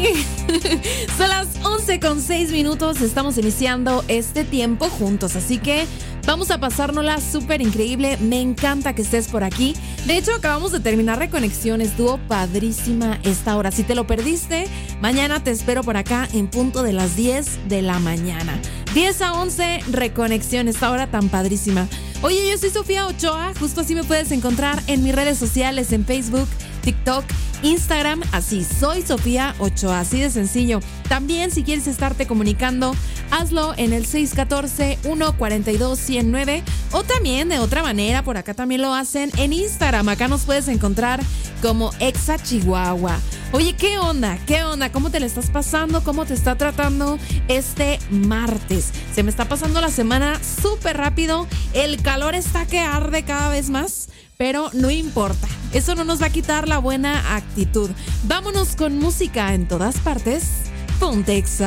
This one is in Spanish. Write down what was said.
Son las 11:06. Estamos iniciando este tiempo juntos, así que vamos a pasárnosla súper increíble. Me encanta que estés por aquí. De hecho, acabamos de terminar Reconexión. Estuvo padrísima esta hora. Si te lo perdiste, mañana te espero por acá en punto de las 10 de la mañana. 10 a 11, Reconexión, esta hora tan padrísima. Oye, yo soy Sofía Ochoa. Justo así me puedes encontrar en mis redes sociales, en Facebook, TikTok, Instagram, así, soy Sofía Ochoa, así de sencillo. También, si quieres estarte comunicando, hazlo en el 614-142-109 o también de otra manera, por acá también lo hacen en Instagram. Acá nos puedes encontrar como Exa Chihuahua. Oye, ¿qué onda? ¿Qué onda? ¿Cómo te la estás pasando? ¿Cómo te está tratando este martes? Se me está pasando la semana súper rápido. El calor está que arde cada vez más, pero no importa. Eso no nos va a quitar la buena actitud. Vámonos con música en todas partes. Ponte Exa.